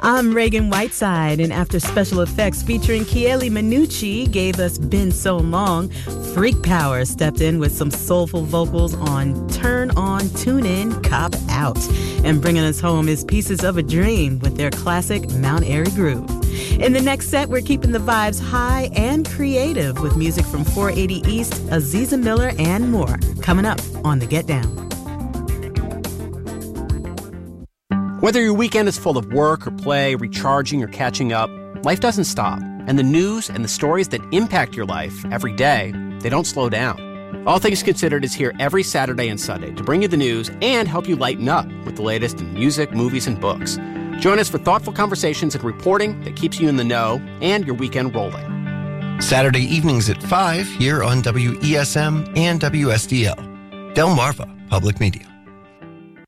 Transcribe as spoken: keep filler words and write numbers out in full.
I'm Reagan Whiteside, and after special effects featuring Chieli Minucci gave us Been So Long, Freak Power stepped in with some soulful vocals on Turn On, Tune In, Cop Out. And bringing us home is Pieces of a Dream with their classic Mount Airy Groove. In the next set, we're keeping the vibes high and creative with music from four eighty East, Aziza Miller, and more. Coming up on The Get Down. Whether your weekend is full of work or play, recharging or catching up, life doesn't stop. And the news and the stories that impact your life every day, they don't slow down. All Things Considered is here every Saturday and Sunday to bring you the news and help you lighten up with the latest in music, movies, and books. Join us for thoughtful conversations and reporting that keeps you in the know and your weekend rolling. Saturday evenings at five here on W E S M and W S D L. Delmarva Public Media.